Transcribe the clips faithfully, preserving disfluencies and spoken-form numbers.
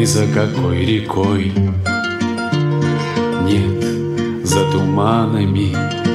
за какой рекой? Нет, за туманами,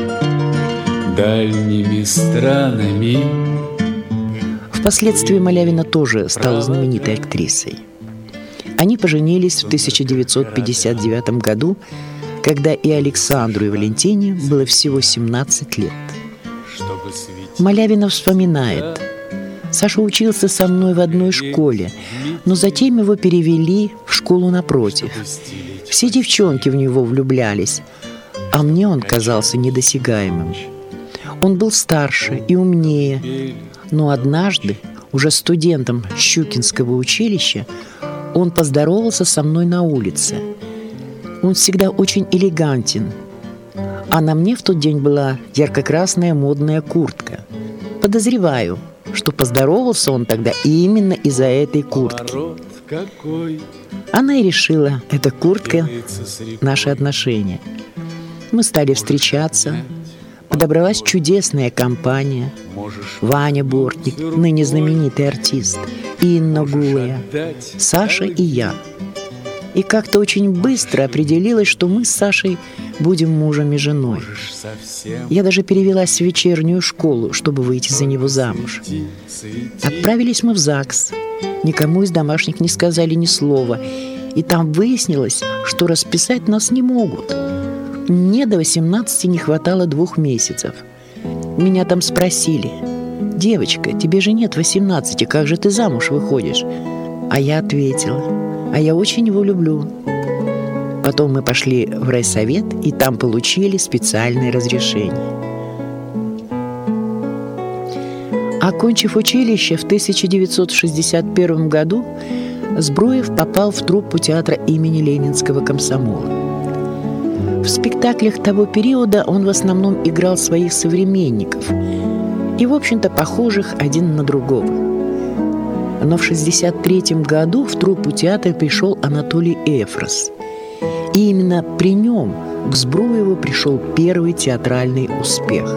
дальними странами. Впоследствии Малявина тоже стала знаменитой актрисой. Они поженились в тысяча девятьсот пятьдесят девятом году, когда и Александру, и Валентине было всего семнадцать лет. Малявина вспоминает: «Саша учился со мной в одной школе, но затем его перевели в школу напротив. Все девчонки в него влюблялись, а мне он казался недосягаемым. Он был старше и умнее, но однажды, уже студентом Щукинского училища, он поздоровался со мной на улице. Он всегда очень элегантен, а на мне в тот день была ярко-красная модная куртка. Подозреваю, что поздоровался он тогда именно из-за этой куртки. Она и решила, эта куртка — наши отношения. Мы стали встречаться. Подобралась чудесная компания. Ваня Бортник, ныне знаменитый артист, Инна Гулая, Саша и я. И как-то очень быстро определилось, что мы с Сашей будем мужем и женой. Я даже перевелась в вечернюю школу, чтобы выйти за него замуж. Отправились мы в ЗАГС. Никому из домашних не сказали ни слова. И там выяснилось, что расписать нас не могут. Мне до восемнадцати не хватало двух месяцев. Меня там спросили: «Девочка, тебе же нет восемнадцати, как же ты замуж выходишь?» А я ответила: «А я очень его люблю». Потом мы пошли в райсовет, и там получили специальное разрешение. Окончив училище в тысяча девятьсот шестьдесят первом году, Збруев попал в труппу театра имени Ленинского комсомола. В спектаклях того периода он в основном играл своих современников и, в общем-то, похожих один на другого. Но в шестьдесят третьем году в труппу театра пришел Анатолий Эфрос. И именно при нем к Збруеву пришел первый театральный успех.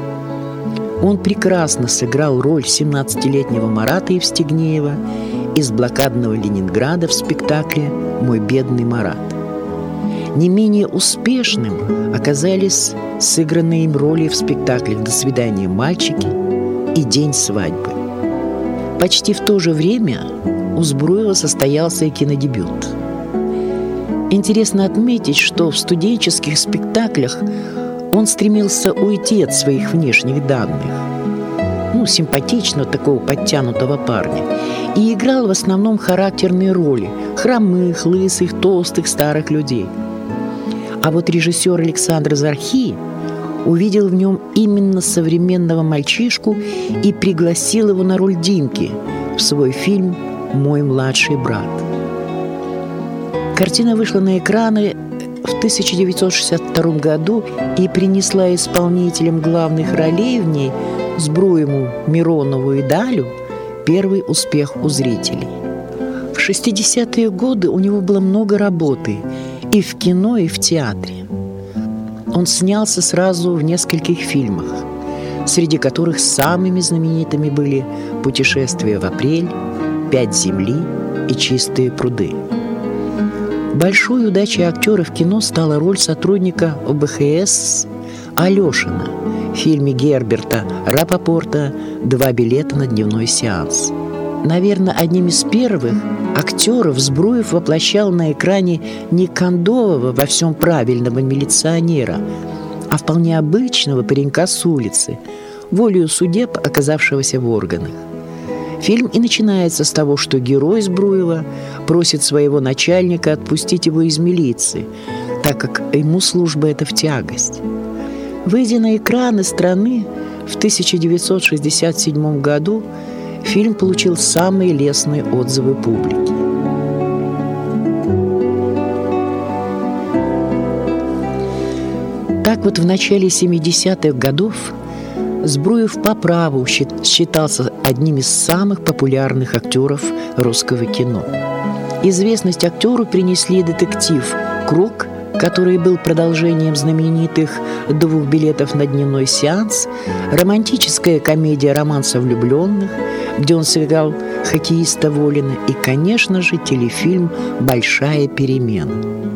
Он прекрасно сыграл роль семнадцатилетнего Марата Евстигнеева из блокадного Ленинграда в спектакле «Мой бедный Марат». Не менее успешным оказались сыгранные им роли в спектаклях «До свидания, мальчики» и «День свадьбы». Почти в то же время у Збруева состоялся и кинодебют. Интересно отметить, что в студенческих спектаклях он стремился уйти от своих внешних данных, ну, симпатичного такого подтянутого парня, и играл в основном характерные роли хромых, лысых, толстых, старых людей. А вот режиссер Александр Зархи увидел в нем именно современного мальчишку и пригласил его на роль Димки в свой фильм «Мой младший брат». Картина вышла на экраны в тысяча девятьсот шестьдесят втором году и принесла исполнителям главных ролей в ней, Збруеву, Миронову и Далю, первый успех у зрителей. В шестидесятые годы у него было много работы и в кино, и в театре. Он снялся сразу в нескольких фильмах, среди которых самыми знаменитыми были «Путешествие в апрель», «Пять земли» и «Чистые пруды». Большой удачей актера в кино стала роль сотрудника О Бэ Ха Эс Алешина в фильме Герберта Рапопорта «Два билета на дневной сеанс». Наверное, одним из первых актеров Збруев воплощал на экране не кондового во всем правильного милиционера, а вполне обычного паренька с улицы, волею судеб оказавшегося в органах. Фильм и начинается с того, что герой Збруева просит своего начальника отпустить его из милиции, так как ему служба эта в тягость. Выйдя на экраны страны в тысяча девятьсот шестьдесят седьмом году, фильм получил самые лестные отзывы публики. Так вот, в начале семидесятых годов Збруев по праву считался одним из самых популярных актеров русского кино. Известность актеру принесли детектив «Круг», который был продолжением знаменитых «Двух билетов на дневной сеанс», романтическая комедия «Романса влюбленных», где он сыграл хоккеиста Волина, и, конечно же, телефильм «Большая перемена».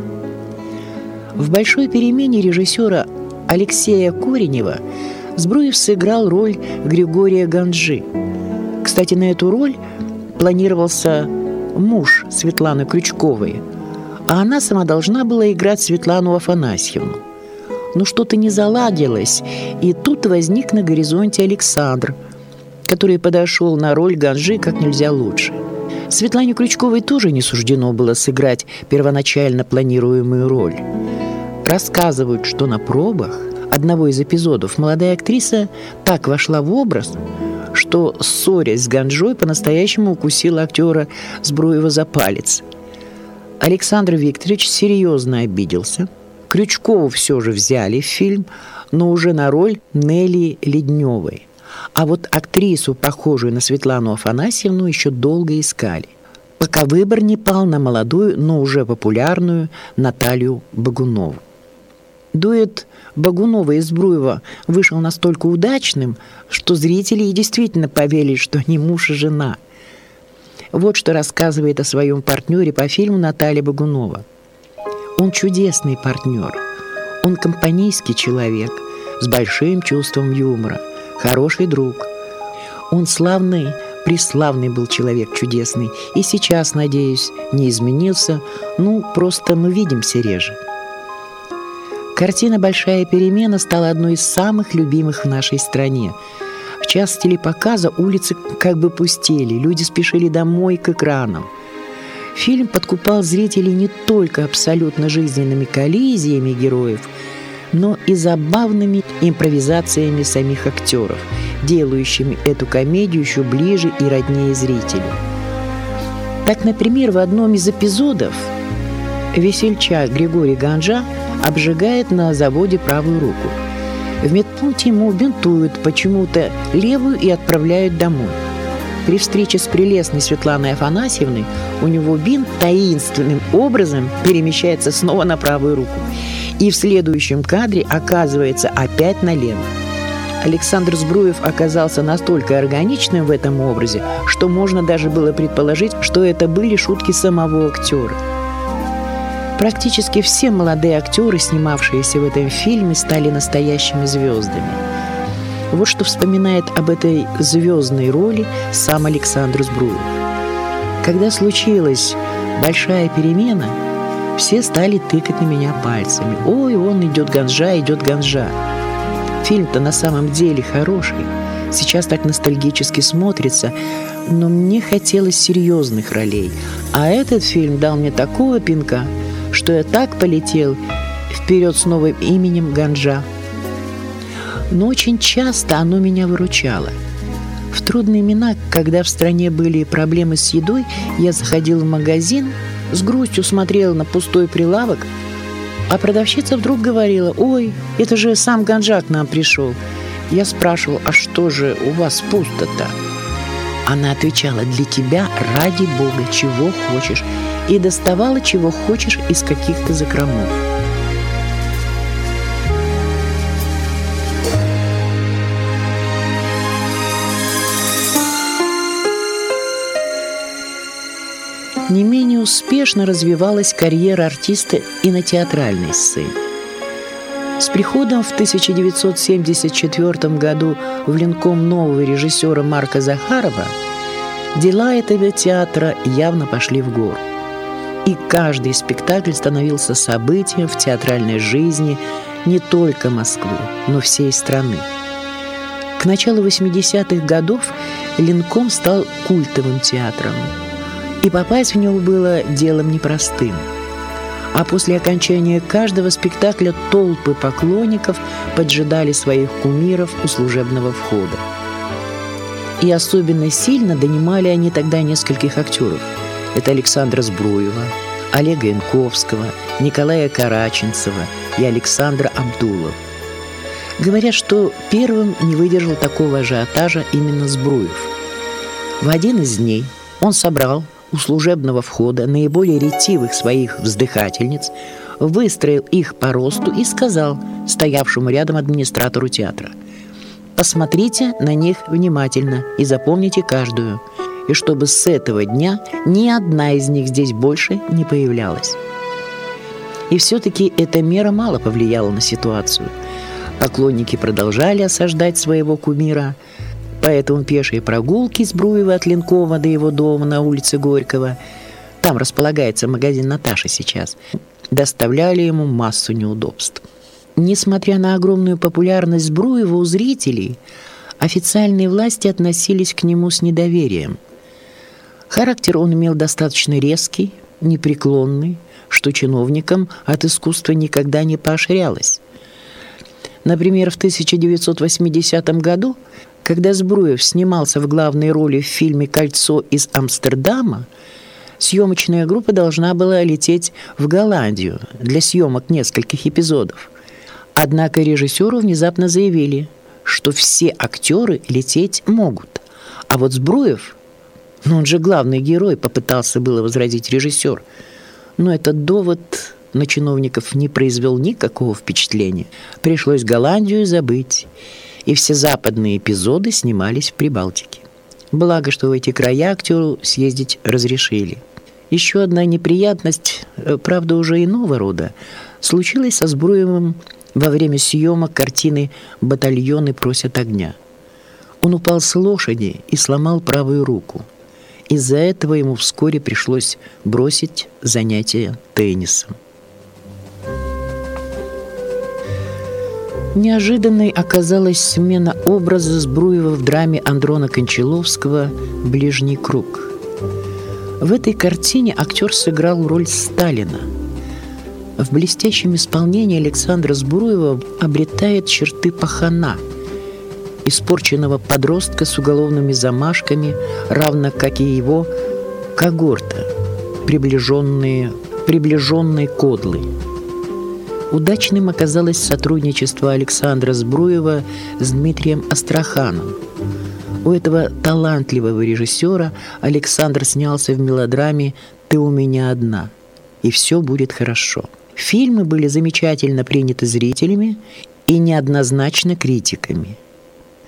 В «Большой перемене» режиссера Алексея Коренева Збруев сыграл роль Григория Ганжи. Кстати, на эту роль планировался муж Светланы Крючковой, а она сама должна была играть Светлану Афанасьевну. Но что-то не заладилось, и тут возник на горизонте Александр, который подошел на роль Ганжи как нельзя лучше. Светлане Крючковой тоже не суждено было сыграть первоначально планируемую роль. Рассказывают, что на пробах одного из эпизодов молодая актриса так вошла в образ, что, ссорясь с Ганжой, по-настоящему укусила актера Збруева за палец. Александр Викторович серьезно обиделся. Крючкову все же взяли в фильм, но уже на роль Нелли Ледневой. А вот актрису, похожую на Светлану Афанасьевну, еще долго искали, пока выбор не пал на молодую, но уже популярную Наталью Богунову. Дуэт Богунова и Збруева вышел настолько удачным, что зрители и действительно поверили, что они муж и жена. Вот что рассказывает о своем партнере по фильму Наталья Богунова. Он чудесный партнер. Он компанейский человек с большим чувством юмора, хороший друг. Он славный, преславный был человек чудесный, и сейчас, надеюсь, не изменился, ну, просто мы видимся реже. Картина «Большая перемена» стала одной из самых любимых в нашей стране. В час телепоказа улицы как бы пустели, люди спешили домой к экранам. Фильм подкупал зрителей не только абсолютно жизненными коллизиями героев, но и забавными импровизациями самих актеров, делающими эту комедию еще ближе и роднее зрителю. Так, например, в одном из эпизодов весельчак Григорий Ганжа обжигает на заводе правую руку. В медпункте ему бинтуют почему-то левую и отправляют домой. При встрече с прелестной Светланой Афанасьевной у него бинт таинственным образом перемещается снова на правую руку. И в следующем кадре оказывается опять налево. Александр Збруев оказался настолько органичным в этом образе, что можно даже было предположить, что это были шутки самого актера. Практически все молодые актеры, снимавшиеся в этом фильме, стали настоящими звездами. Вот что вспоминает об этой звездной роли сам Александр Збруев. Когда случилась большая перемена, все стали тыкать на меня пальцами. «Ой, он идет Ганжа, идет Ганжа». Фильм-то на самом деле хороший. Сейчас так ностальгически смотрится, но мне хотелось серьезных ролей. А этот фильм дал мне такого пинка, что я так полетел вперед с новым именем Ганжа. Но очень часто оно меня выручало. В трудные имена, когда в стране были проблемы с едой, я заходил в магазин, с грустью смотрел на пустой прилавок, а продавщица вдруг говорила: «Ой, это же сам Ганжа к нам пришел». Я спрашивал: «А что же у вас пусто-то?» Она отвечала: «Для тебя, ради Бога, чего хочешь», и доставала чего хочешь из каких-то закромов. Не менее успешно развивалась карьера артиста и на театральной сцене. С приходом в тысяча девятьсот семьдесят четвёртом году в Ленком нового режиссера Марка Захарова дела этого театра явно пошли в гору. И каждый спектакль становился событием в театральной жизни не только Москвы, но всей страны. К началу восьмидесятых годов Ленком стал культовым театром, и попасть в него было делом непростым. А после окончания каждого спектакля толпы поклонников поджидали своих кумиров у служебного входа. И особенно сильно донимали они тогда нескольких актеров. Это Александра Збруева, Олега Янковского, Николая Караченцева и Александра Абдулова. Говорят, что первым не выдержал такого ажиотажа именно Збруев. В один из дней он собрал у служебного входа наиболее ретивых своих вздыхательниц, выстроил их по росту и сказал стоявшему рядом администратору театра: Посмотрите на них внимательно и запомните каждую. И чтобы с этого дня ни одна из них здесь больше не появлялась. И все-таки эта мера мало повлияла на ситуацию. Поклонники продолжали осаждать своего кумира, поэтому пешие прогулки с Бруева от Ленкова до его дома на улице Горького, там располагается магазин Наташи сейчас, доставляли ему массу неудобств. Несмотря на огромную популярность Бруева у зрителей, официальные власти относились к нему с недоверием. Характер он имел достаточно резкий, непреклонный, что чиновникам от искусства никогда не поощрялось. Например, в тысяча девятьсот восьмидесятом году, когда Збруев снимался в главной роли в фильме «Кольцо из Амстердама», съемочная группа должна была лететь в Голландию для съемок нескольких эпизодов. Однако режиссеру внезапно заявили, что все актеры лететь могут. А вот Збруев, ну он же главный герой, попытался было возразить режиссер. Но этот довод на чиновников не произвел никакого впечатления. Пришлось Голландию забыть, и все западные эпизоды снимались в Прибалтике. Благо, что в эти края актеру съездить разрешили. Еще одна неприятность, правда уже иного рода, случилась со Збруевым во время съемок картины «Батальоны просят огня». Он упал с лошади и сломал правую руку. Из-за этого ему вскоре пришлось бросить занятия теннисом. Неожиданной оказалась смена образа Збруева в драме Андрона Кончаловского «Ближний круг». В этой картине актер сыграл роль Сталина. В блестящем исполнении Александра Збруева обретает черты пахана, испорченного подростка с уголовными замашками, равно как и его когорта, приближенные, приближенные кодлы. Удачным оказалось сотрудничество Александра Збруева с Дмитрием Астраханом. У этого талантливого режиссера Александр снялся в мелодраме «Ты у меня одна», и все будет хорошо. Фильмы были замечательно приняты зрителями и неоднозначно критиками.